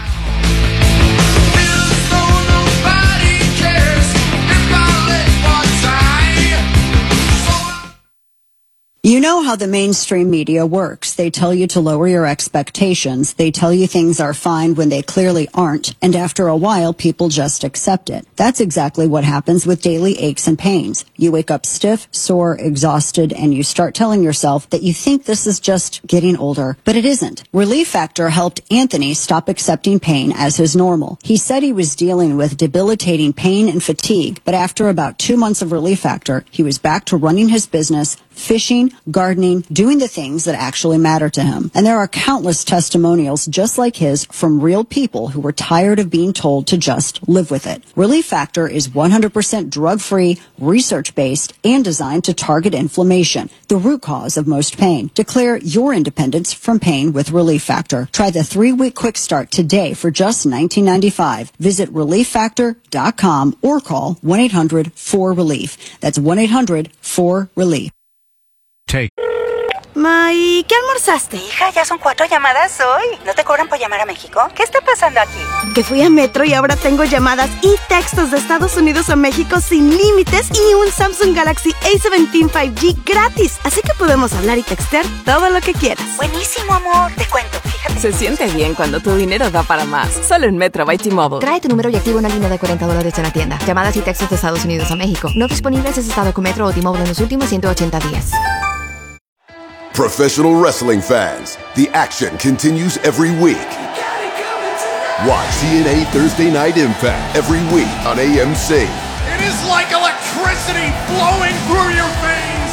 You know how the mainstream media works. They tell you to lower your expectations. They tell you things are fine when they clearly aren't. And after a while, people just accept it. That's exactly what happens with daily aches and pains. You wake up stiff, sore, exhausted, and you start telling yourself that you think this is just getting older. But it isn't. Relief Factor helped Anthony stop accepting pain as his normal. He said he was dealing with debilitating pain and fatigue, but after about two months of Relief Factor, he was back to running his business, fishing, gardening, doing the things that actually matter to him. And there are countless testimonials just like his from real people who were tired of being told to just live with it. Relief Factor is one hundred percent drug-free, research-based, and designed to target inflammation, the root cause of most pain. Declare your independence from pain with Relief Factor. Try the three-week quick start today for just nineteen ninety-five dollars. Visit relief factor dot com or call one eight hundred four relief. That's one eight hundred four relief. Take. Ma, ¿y qué almorzaste? Hija, ya son cuatro llamadas hoy. ¿No te cobran por llamar a México? ¿Qué está pasando aquí? Que fui a Metro y ahora tengo llamadas y textos de Estados Unidos a México sin límites y un Samsung Galaxy A diecisiete cinco G gratis. Así que podemos hablar y textear todo lo que quieras. Buenísimo, amor. Te cuento, fíjate. Se siente bien cuando tu dinero da para más. Solo en Metro by T-Mobile. Trae tu número y activa una línea de cuarenta dólares en la tienda. Llamadas y textos de Estados Unidos a México. No disponibles si has estado con Metro o T-Mobile en los últimos ciento ochenta días. Professional wrestling fans, the action continues every week. Watch T N A Thursday Night Impact every week on A M C. It is like electricity flowing through your veins.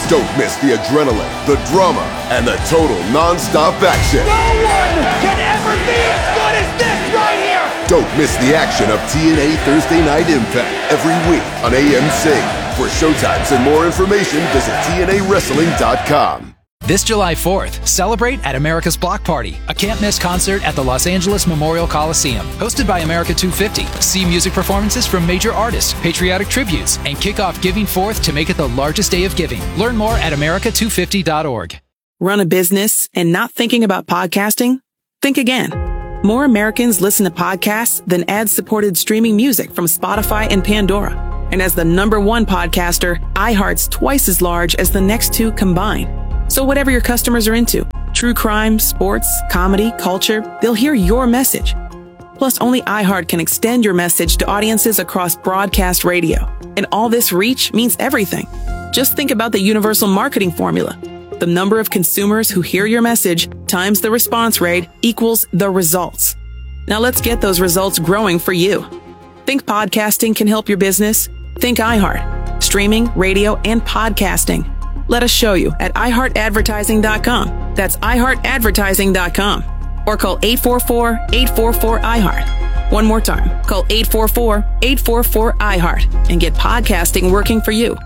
Don't miss the adrenaline, the drama, and the total non-stop action. No one can ever be as good as this right here! Don't miss the action of T N A Thursday Night Impact every week on A M C. For showtimes and more information, visit T N A wrestling dot com. This July fourth, celebrate at America's Block Party, a can't-miss concert at the Los Angeles Memorial Coliseum. Hosted by America two fifty, see music performances from major artists, patriotic tributes, and kick off Giving Forth to make it the largest day of giving. Learn more at America two fifty dot org. Run a business and not thinking about podcasting? Think again. More Americans listen to podcasts than ad-supported streaming music from Spotify and Pandora. And as the number one podcaster, iHeart's twice as large as the next two combined. So whatever your customers are into, true crime, sports, comedy, culture, they'll hear your message. Plus, only iHeart can extend your message to audiences across broadcast radio. And all this reach means everything. Just think about the universal marketing formula. The number of consumers who hear your message times the response rate equals the results. Now let's get those results growing for you. Think podcasting can help your business? Think iHeart. Streaming, radio, and podcasting. Let us show you at i heart advertising dot com. That's i heart advertising dot com. Or call eight four four, eight four four, I heart. One more time. Call eight four four, eight four four, I heart and get podcasting working for you.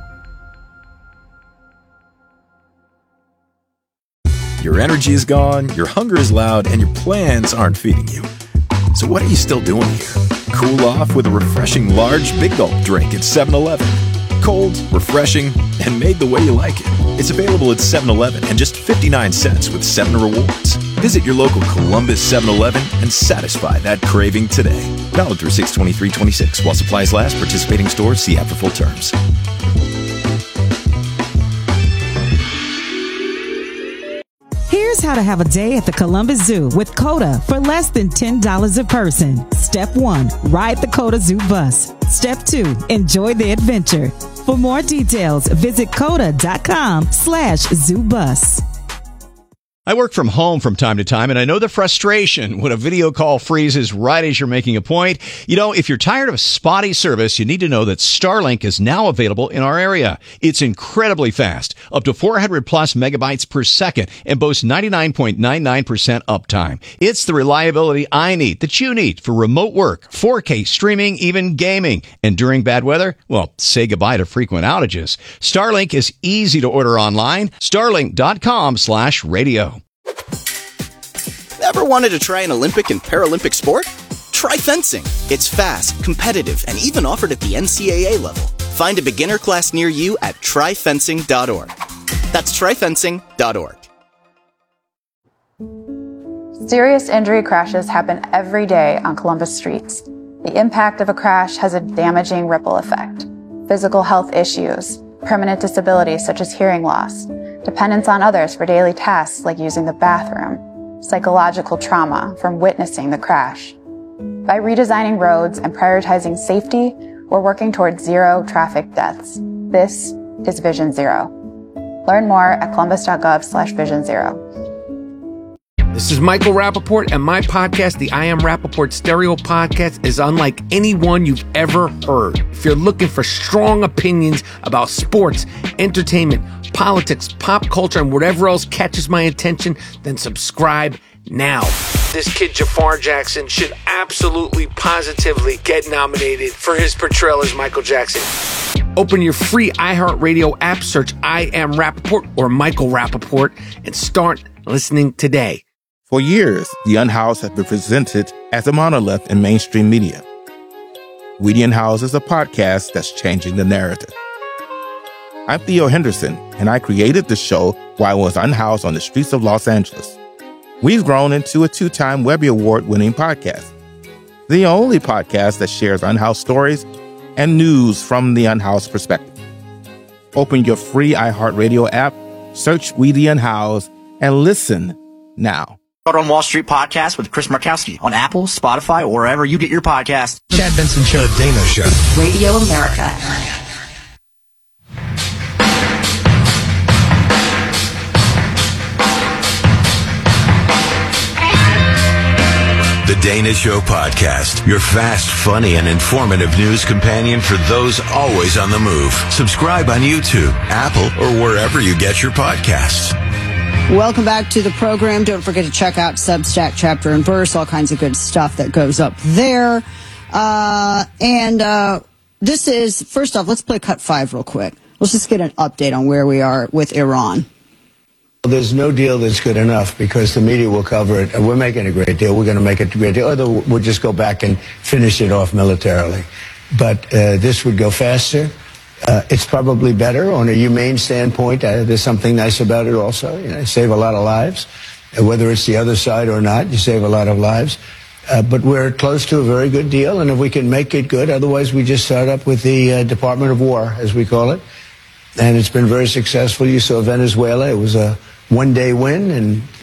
Your energy is gone, your hunger is loud, and your plans aren't feeding you. So what are you still doing here? Cool off with a refreshing large Big Gulp drink at seven eleven. Cold, refreshing, and made the way you like it. It's available at seven eleven and just fifty-nine cents with seven rewards. Visit your local Columbus seven eleven and satisfy that craving today. Valid through six twenty-three twenty-six. While supplies last, participating stores see app for full terms. Here's how to have a day at the Columbus Zoo with COTA for less than ten dollars a person. Step one, ride the COTA Zoo bus. Step two, enjoy the adventure. For more details, visit coda.com slash zoo bus. I work from home from time to time, and I know the frustration when a video call freezes right as you're making a point. You know, if you're tired of spotty service, you need to know that Starlink is now available in our area. It's incredibly fast, up to four hundred plus megabytes per second, and boasts ninety-nine point nine nine percent uptime. It's the reliability I need, that you need, for remote work, four K streaming, even gaming. And during bad weather, well, say goodbye to frequent outages. Starlink is easy to order online. Starlink.com slash radio. Ever wanted to try an Olympic and Paralympic sport? Try fencing. It's fast, competitive, and even offered at the N C A A level. Find a beginner class near you at try fencing dot org. That's try fencing dot org. Serious injury crashes happen every day on Columbus streets. The impact of a crash has a damaging ripple effect. Physical health issues, permanent disabilities such as hearing loss, dependence on others for daily tasks like using the bathroom, psychological trauma from witnessing the crash. By redesigning roads and prioritizing safety, we're working towards zero traffic deaths. This is Vision Zero. Learn more at columbus.gov slash vision zero. This is Michael Rappaport, and my podcast, the I Am Rappaport Stereo Podcast, is unlike any one you've ever heard. If you're looking for strong opinions about sports, entertainment, politics, pop culture, and whatever else catches my attention, then subscribe now. This kid, Jafar Jackson, should absolutely, positively get nominated for his portrayal as Michael Jackson. Open your free iHeartRadio app, search I Am Rappaport or Michael Rappaport, and start listening today. For years, The Unhoused has been presented as a monolith in mainstream media. We The Unhoused is a podcast that's changing the narrative. I'm Theo Henderson, and I created the show while I was unhoused on the streets of Los Angeles. We've grown into a two-time Webby Award-winning podcast, the only podcast that shares unhoused stories and news from the unhoused perspective. Open your free iHeartRadio app, search We The Unhoused, and listen now. On Wall Street podcast with Chris Markowski on Apple, Spotify, or wherever you get your podcast. Chad Benson Show. The Dana Show. Radio America. The Dana Show Podcast, your fast, funny, and informative news companion for those always on the move. Subscribe on YouTube, Apple, or wherever you get your podcasts. Welcome back to the program. Don't forget to check out Substack, Chapter and Verse, all kinds of good stuff that goes up there. Uh, and uh, this is, first off, let's play cut five real quick. Let's just get an update on where we are with Iran. There's no deal that's good enough because the media will cover it. We're making a great deal. We're going to make it a great deal. Or we'll just go back and finish it off militarily. But uh, this would go faster. Uh, it's probably better on a humane standpoint. Uh, there's something nice about it also. You know, save a lot of lives. Uh, whether it's the other side or not, you save a lot of lives. Uh, but we're close to a very good deal, and if we can make it good, otherwise we just start up with the uh, Department of War, as we call it. And it's been very successful. You saw Venezuela. It was a one-day win, and